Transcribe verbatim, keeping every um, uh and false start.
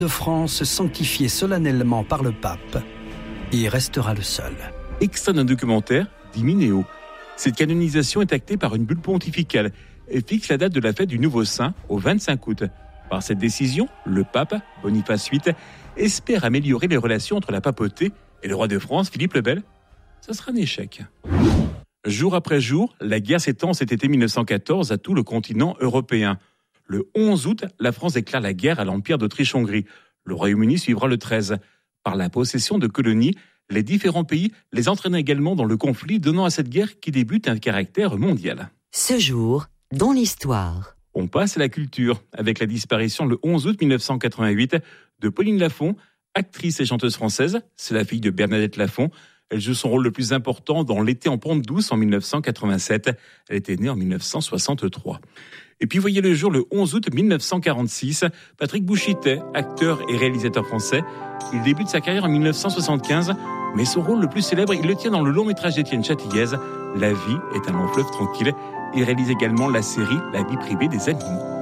de France sanctifié solennellement par le pape. Il restera le seul. Extrait d'un documentaire d'Imineo. Cette canonisation est actée par une bulle pontificale et fixe la date de la fête du nouveau saint au vingt-cinq août. Par cette décision, le pape, Boniface huit, espère améliorer les relations entre la papauté et le roi de France, Philippe le Bel. Ça sera un échec. Jour après jour, la guerre s'étend cet été mille neuf cent quatorze à tout le continent européen. Le onze août, la France déclare la guerre à l'Empire d'Autriche-Hongrie. Le Royaume-Uni suivra le treize. Par la possession de colonies, les différents pays les entraînent également dans le conflit, donnant à cette guerre qui débute un caractère mondial. Ce jour, dans l'histoire. On passe à la culture, avec la disparition le onze août mille neuf cent quatre-vingt-huit de Pauline Lafont, actrice et chanteuse française. C'est la fille de Bernadette Lafont. Elle joue son rôle le plus important dans L'été en pente douce en mille neuf cent quatre-vingt-sept. Elle était née en mille neuf cent soixante-trois. Et puis voyez le jour le onze août mille neuf cent quarante-six, Patrick Bouchittet, acteur et réalisateur français. Il débute sa carrière en mille neuf cent soixante-quinze, mais son rôle le plus célèbre, il le tient dans le long métrage d'Étienne Châtillaise, La vie est un long fleuve tranquille. Il réalise également la série La vie privée des animaux.